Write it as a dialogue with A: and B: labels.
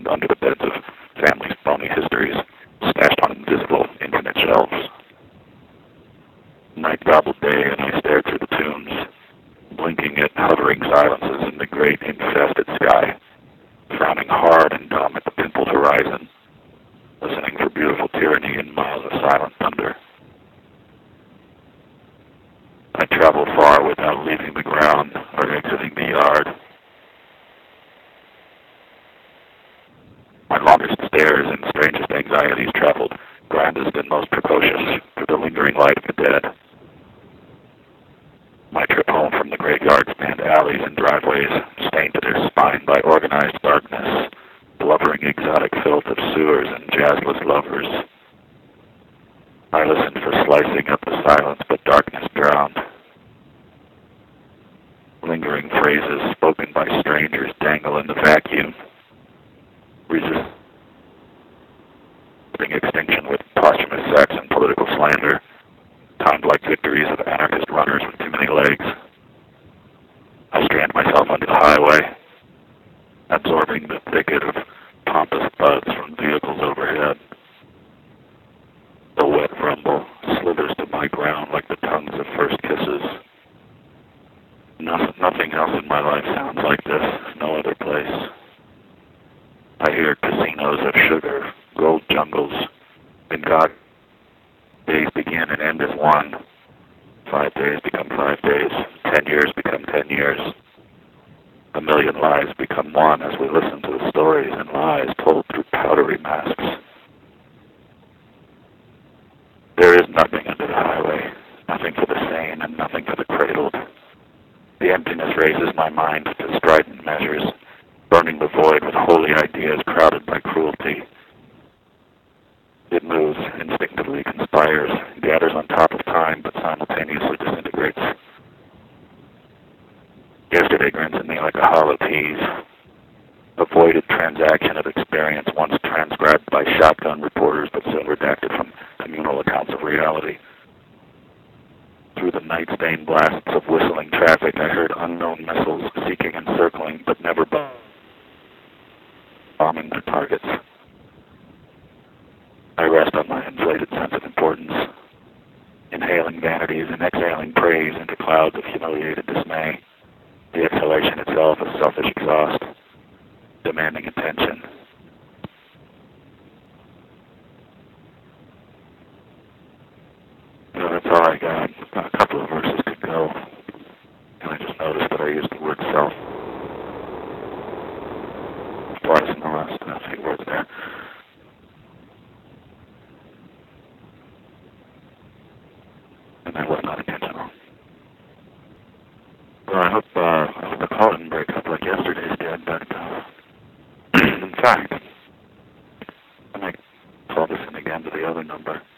A: and under the beds of families' phony histories, stashed on invisible, infinite shelves. Night gobbled day, and I stared through the tombs, blinking at hovering silences in the great infested sky, frowning hard and dumb at the pimpled horizon, listening for beautiful tyranny in miles of silent thunder. I traveled far without leaving the ground or exiting the yard. My longest stares and strangest anxieties traveled grandest and most precocious through the lingering light of the dead. My trip home from the graveyard spanned alleys and driveways, stained to their spine by organized darkness, blubbering exotic filth of sewers and jazzless lovers. I listened for slicing up the silence, but darkness drowned. Lingering phrases spoken by strangers dangle in the vacuum, resisting extinction with posthumous sex and political slander, timed like victories of anarchist runners with too many legs. I strand myself onto the highway, absorbing the thicket of pompous thuds from vehicles overhead. The wet rumble slithers to my ground like the tongues of first kisses. Nothing else in my life sounds like this, no other place. I hear casinos of sugar, gold jungles, and God days begin and end as one. 5 days become 5 days, 10 years become 10 years. A million lives become one as we listen to the stories and lies told through powdery masks. There is nothing under the highway, nothing for the sane and nothing for the cradled. The emptiness raises my mind to strident measures, burning the void with holy ideas crowded by cruelty. It moves, instinctively conspires, gathers on top of time, but simultaneously disintegrates. Yesterday grins at me like a hollow tease, a voided transaction of experience once transcribed by shotgun reporters but soon redacted from communal accounts of reality. Through the night-stained blasts of whistling traffic, I heard unknown missiles seeking and circling, but never bombing their targets. I rest on my inflated sense of importance, inhaling vanities and exhaling praise into clouds of humiliated dismay. The exhalation itself is selfish exhaust, demanding attention. So that's all I got. A couple of verses could go, and I just noticed that I used the word self twice in the last few words there. And that was not intentional. Well, I hope the call didn't break up like yesterday's did, but in fact, I might call this in again to the other number.